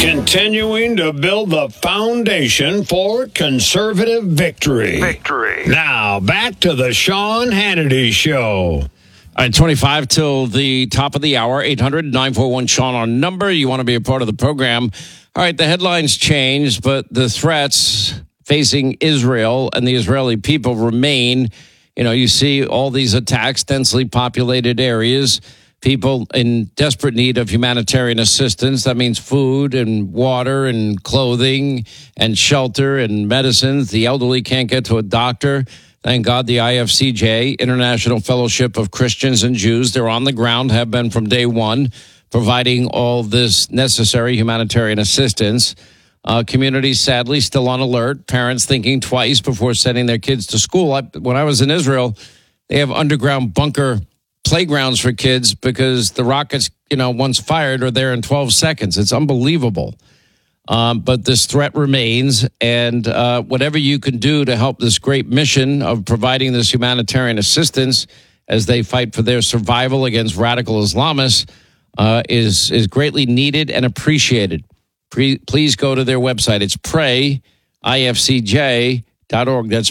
Continuing to build the foundation for conservative victory. Now, back to the Sean Hannity Show. All right, 25 till the top of the hour, 800-941-SEAN, our number. You want to be a part of the program. All right, the headlines changed, but the threats facing Israel and the Israeli people remain. You know, you see all these attacks, densely populated areas, people in desperate need of humanitarian assistance. That means food and water and clothing and shelter and medicines. The elderly can't get to a doctor. Thank God the IFCJ, International Fellowship of Christians and Jews, they're on the ground, have been from day one, providing all this necessary humanitarian assistance. Communities, sadly, still on alert. Parents thinking twice before sending their kids to school. When I was in Israel, they have underground bunker playgrounds for kids because the rockets, once fired, are there in 12 seconds. It's unbelievable. But this threat remains, and whatever you can do to help this great mission of providing this humanitarian assistance as they fight for their survival against radical Islamists is greatly needed and appreciated. Please go to their website. It's prayifcj.org. That's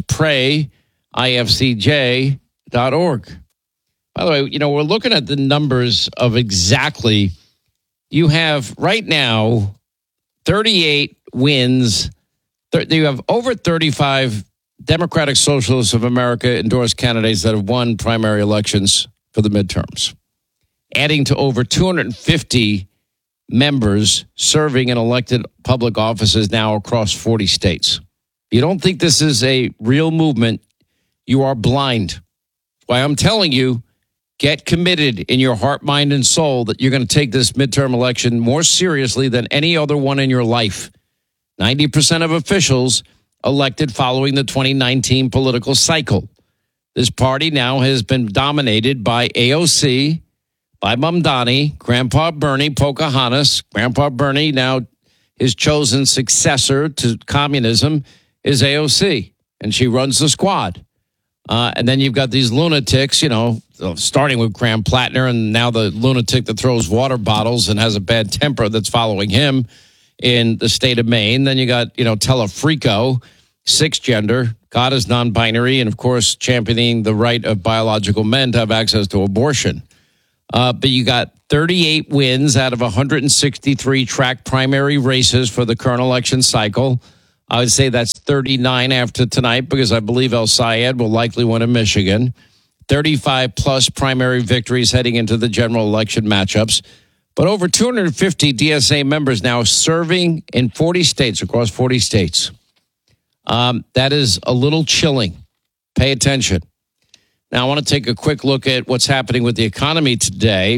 prayifcj.org. By the way, we're looking at the numbers of exactly, you have right now 38 wins. You have over 35 Democratic Socialists of America endorsed candidates that have won primary elections for the midterms, adding to over 250 members serving in elected public offices now across 40 states. You don't think this is a real movement, you are blind. Why I'm telling you, get committed in your heart, mind, and soul that you're going to take this midterm election more seriously than any other one in your life. 90% of officials elected following the 2019 political cycle. This party now has been dominated by AOC, by Mamdani, Grandpa Bernie, Pocahontas. Grandpa Bernie, now his chosen successor to communism, is AOC, and she runs the squad. And then you've got these lunatics, starting with Graham Plattner, and now the lunatic that throws water bottles and has a bad temper that's following him in the state of Maine. Then you got, Telefrico, cisgender, God is non-binary, and of course championing the right of biological men to have access to abortion. But you got 38 wins out of 163 track primary races for the current election cycle. I would say that's 39 after tonight because I believe El Sayed will likely win in Michigan. 35 plus primary victories heading into the general election matchups. But over 250 DSA members now serving in 40 states, across 40 states. That is a little chilling. Pay attention. Now, I want to take a quick look at what's happening with the economy today.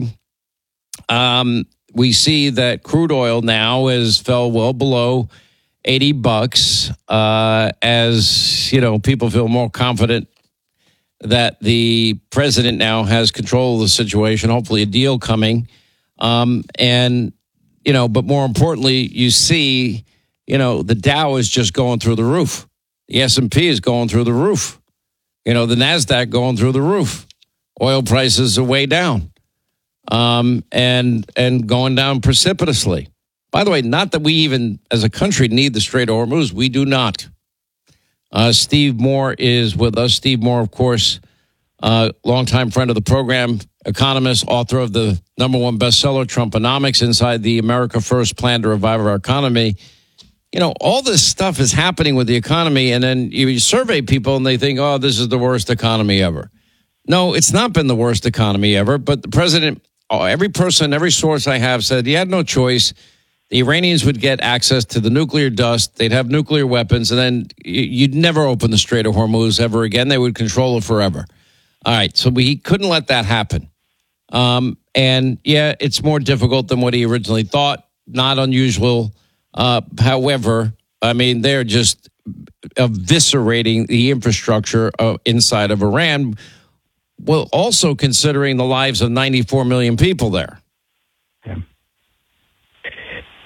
We see that crude oil now fell well below $80, as people feel more confident that the president now has control of the situation. Hopefully, a deal coming, but more importantly, you see, the Dow is just going through the roof. The S&P is going through the roof. The NASDAQ going through the roof. Oil prices are way down, and going down precipitously. By the way, not that we even, as a country, need the Strait of Hormuz. We do not. Steve Moore is with us. Steve Moore, of course, longtime friend of the program, economist, author of the #1 bestseller, Trumponomics, Inside the America First Plan to Revive Our Economy. All this stuff is happening with the economy, and then you survey people, and they think, oh, this is the worst economy ever. No, it's not been the worst economy ever, but the president, every person, every source I have said he had no choice. The Iranians would get access to the nuclear dust. They'd have nuclear weapons, and then you'd never open the Strait of Hormuz ever again. They would control it forever. All right, so he couldn't let that happen. And, it's more difficult than what he originally thought. Not unusual. However, they're just eviscerating the infrastructure inside of Iran, well, also considering the lives of 94 million people there. Yeah.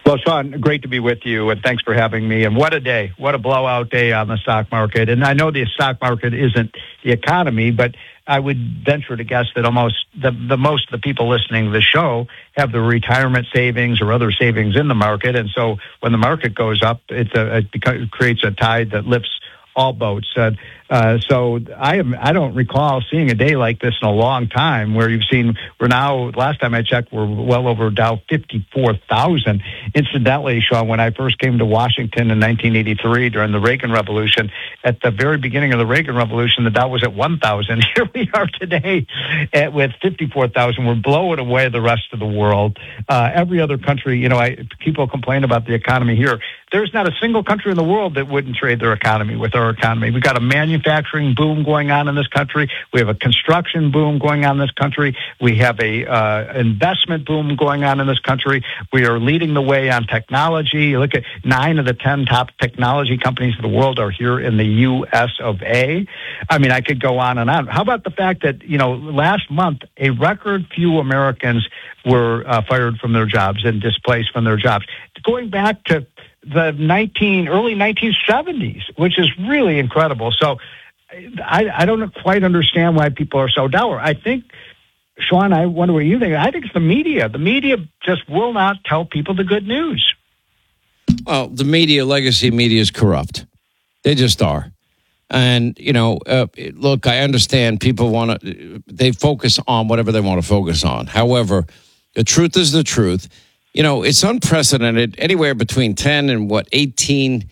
Well, Sean, great to be with you, and thanks for having me. And what a day. What a blowout day on the stock market. And I know the stock market isn't the economy, but I would venture to guess that almost most of the people listening to the show have the retirement savings or other savings in the market. And so when the market goes up, it creates a tide that lifts all boats. So I don't recall seeing a day like this in a long time where we're now, last time I checked, we're well over Dow 54,000. Incidentally, Sean, when I first came to Washington in 1983 during the Reagan Revolution, at the very beginning of the Reagan Revolution, the Dow was at 1,000. Here we are today with 54,000. We're blowing away the rest of the world. Every other country, people complain about the economy here. There's not a single country in the world that wouldn't trade their economy with our economy. We've got a manufacturing boom going on in this country. We have a construction boom going on in this country. We have a investment boom going on in this country. We are leading the way on technology. You look at 9 of the 10 top technology companies in the world are here in the U.S. of A. I mean, I could go on and on. How about the fact that, last month, a record few Americans were fired from their jobs and displaced from their jobs. Going back to the early 1970s, which is really incredible. So I don't quite understand why people are so dour. I think, Sean, I wonder what you think. I think it's the media. The media just will not tell people the good news. Well, the legacy media is corrupt. They just are. And, look, I understand people they focus on whatever they want to focus on. However, the truth is the truth. It's unprecedented. Anywhere between 10 and 18,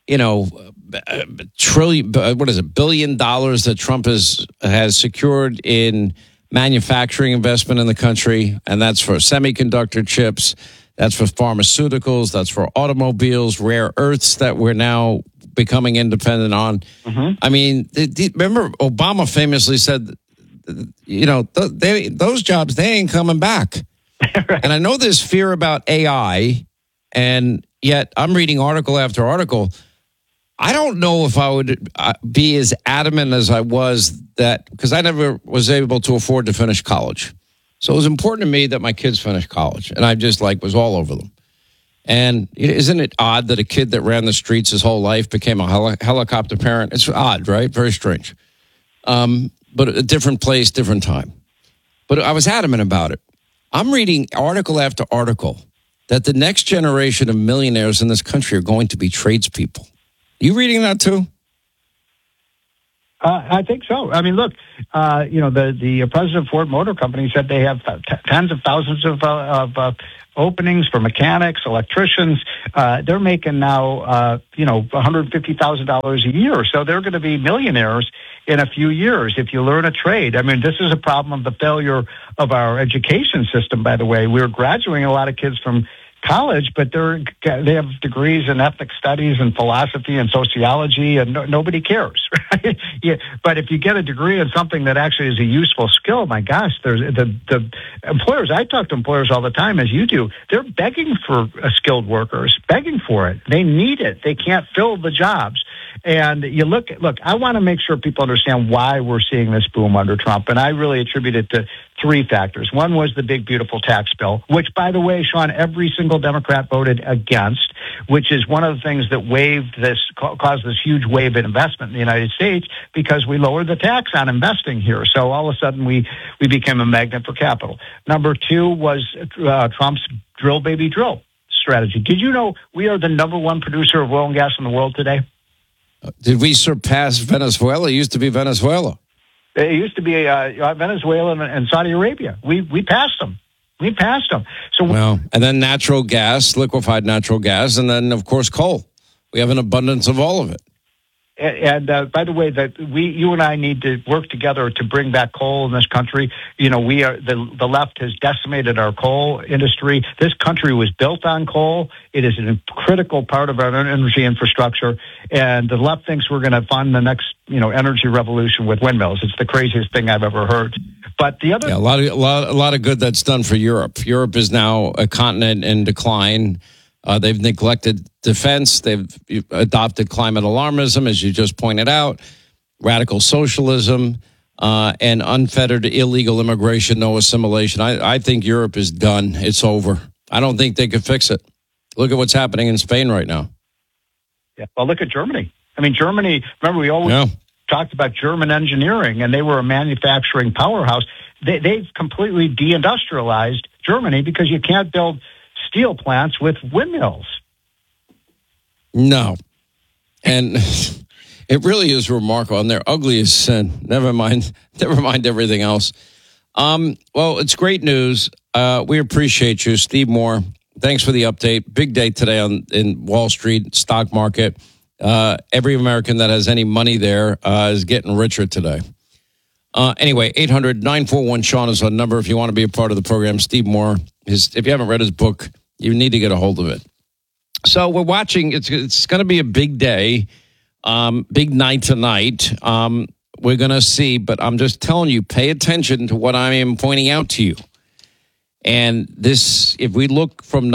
trillion. What is it? $1 billion that Trump has secured in manufacturing investment in the country, and that's for semiconductor chips. That's for pharmaceuticals. That's for automobiles, rare earths that we're now becoming independent on. Mm-hmm. I mean, remember Obama famously said, those jobs, they ain't coming back. Right. And I know there's fear about AI, and yet I'm reading article after article. I don't know if I would be as adamant as I was because I never was able to afford to finish college. So it was important to me that my kids finish college, and I just was all over them. And isn't it odd that a kid that ran the streets his whole life became a helicopter parent? It's odd, right? Very strange. But a different place, different time. But I was adamant about it. I'm reading article after article that the next generation of millionaires in this country are going to be tradespeople. You reading that too? I think so. I mean, look, the president of Ford Motor Company said they have tens of thousands of openings for mechanics, electricians. They're making now, $150,000 a year. So they're going to be millionaires in a few years if you learn a trade. I mean, this is a problem of the failure of our education system, by the way. We're graduating a lot of kids from college, but they have degrees in ethnic studies and philosophy and sociology, and nobody cares, right? Yeah, but if you get a degree in something that actually is a useful skill, my gosh, there's the employers. I talk to employers all the time, as you do. They're begging for skilled workers, begging for it. They need it. They can't fill the jobs. And you look, I want to make sure people understand why we're seeing this boom under Trump. And I really attribute it to 3 factors. One was the big, beautiful tax bill, which, by the way, Sean, every single Democrat voted against, which is one of the things that caused this huge wave of investment in the United States, because we lowered the tax on investing here. So all of a sudden we became a magnet for capital. Number 2 was Trump's drill, baby, drill strategy. Did you know we are the number 1 producer of oil and gas in the world today? Did we surpass Venezuela? It used to be Venezuela. It used to be Venezuela and Saudi Arabia. We passed them. So and then natural gas, liquefied natural gas, and then of course coal. We have an abundance of all of it. And by the way, you and I need to work together to bring back coal in this country. We are the left has decimated our coal industry. This country was built on coal. It is a critical part of our energy infrastructure. And the left thinks we're going to fund the next energy revolution with windmills. It's the craziest thing I've ever heard. But the other a lot of good that's done for Europe. Europe is now a continent in decline. They've neglected defense. They've adopted climate alarmism, as you just pointed out, radical socialism, and unfettered illegal immigration, no assimilation. I think Europe is done. It's over. I don't think they could fix it. Look at what's happening in Spain right now. Yeah. Well, look at Germany. I mean, Germany, remember we always talked about German engineering, and they were a manufacturing powerhouse. They've completely deindustrialized Germany because you can't build steel plants with windmills. No. And it really is remarkable. And they're ugly as sin. Never mind everything else. Well, it's great news. We appreciate you, Steve Moore. Thanks for the update. Big day today in Wall Street stock market. Every American that has any money there is getting richer today. Anyway, 800-941-SEAN is our number if you want to be a part of the program. Steve Moore, if you haven't read his book, you need to get a hold of it. So we're watching. It's going to be a big day, big night tonight. We're going to see, but I'm just telling you, pay attention to what I am pointing out to you. And this, if we look from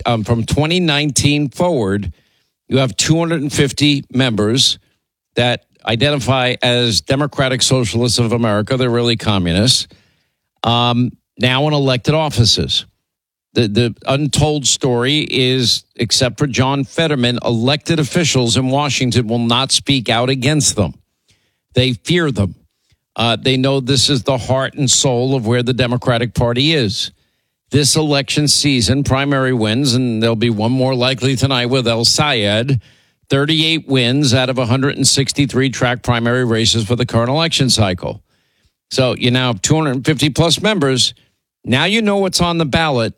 2019 forward, you have 250 members that identify as Democratic Socialists of America. They're really communists. Now in elected offices. The untold story is, except for John Fetterman, elected officials in Washington will not speak out against them. They fear them. They know this is the heart and soul of where the Democratic Party is. This election season, primary wins, and there'll be one more likely tonight with El Sayed, 38 wins out of 163 track primary races for the current election cycle. So you now have 250 plus members. Now you know what's on the ballot,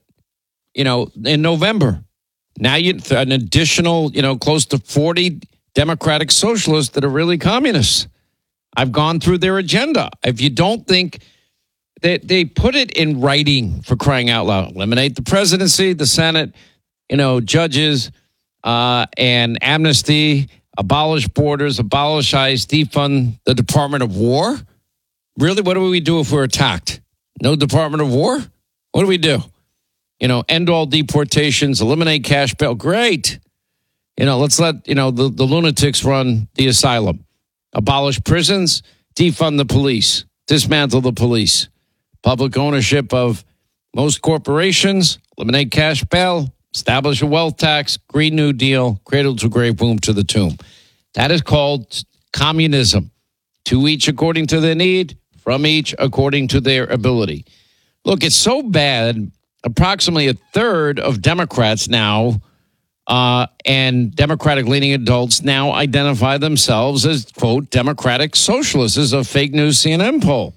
in November. Now an additional, close to 40 Democratic Socialists that are really communists. I've gone through their agenda. If you don't think they put it in writing, for crying out loud, eliminate the presidency, the Senate, judges, and amnesty, abolish borders, abolish ICE, defund the Department of War. Really, what do we do if we're attacked? No Department of War? What do we do? End all deportations, eliminate cash bail. Great. Let's let, the lunatics run the asylum. Abolish prisons, defund the police, dismantle the police. Public ownership of most corporations, eliminate cash bail, establish a wealth tax, Green New Deal, cradle to grave, womb to the tomb. That is called communism. To each according to their need, from each according to their ability. Look, it's so bad, approximately a third of Democrats now and Democratic-leaning adults now identify themselves as, quote, Democratic Socialists. This is a fake news CNN poll.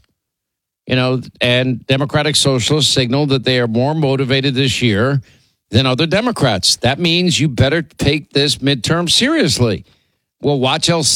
And Democratic Socialists signal that they are more motivated this year than other Democrats. That means you better take this midterm seriously. Well, watch El